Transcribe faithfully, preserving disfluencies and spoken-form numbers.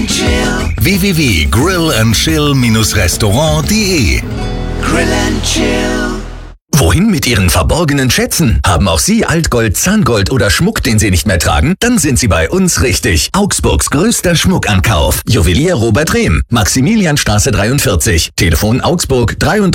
w w w punkt grill and chill restaurant punkt de Grill and Chill. Wohin mit Ihren verborgenen Schätzen? Haben auch Sie Altgold, Zahngold oder Schmuck, den Sie nicht mehr tragen? Dann sind Sie bei uns richtig. Augsburgs größter Schmuckankauf. Juwelier Robert Rehm. Maximilianstraße dreiundvierzig. Telefon Augsburg dreiunddreißig